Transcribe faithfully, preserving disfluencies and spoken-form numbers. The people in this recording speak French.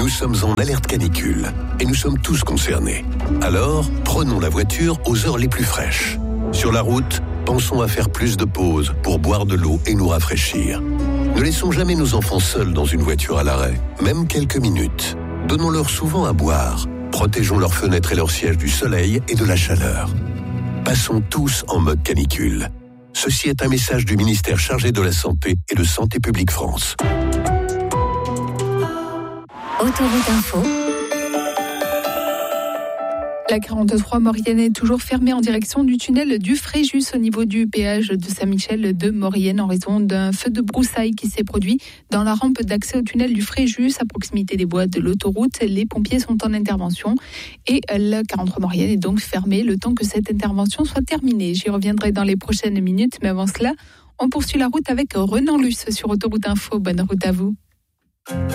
Nous sommes en alerte canicule et nous sommes tous concernés. Alors, prenons la voiture aux heures les plus fraîches. Sur la route, pensons à faire plus de pauses pour boire de l'eau et nous rafraîchir. Ne laissons jamais nos enfants seuls dans une voiture à l'arrêt, même quelques minutes. Donnons-leur souvent à boire. Protégeons leurs fenêtres et leurs sièges du soleil et de la chaleur. Passons tous en mode canicule. Ceci est un message du ministère chargé de la Santé et de Santé publique France. Autoroute Info. La quarante-trois Maurienne est toujours fermée en direction du tunnel du Fréjus au niveau du péage de Saint-Michel de Maurienne en raison d'un feu de broussailles qui s'est produit dans la rampe d'accès au tunnel du Fréjus à proximité des bois de l'autoroute. Les pompiers sont en intervention et la quarante-trois Maurienne est donc fermée le temps que cette intervention soit terminée. J'y reviendrai dans les prochaines minutes, mais avant cela, on poursuit la route avec Renan Luce sur Autoroute Info. Bonne route à vous.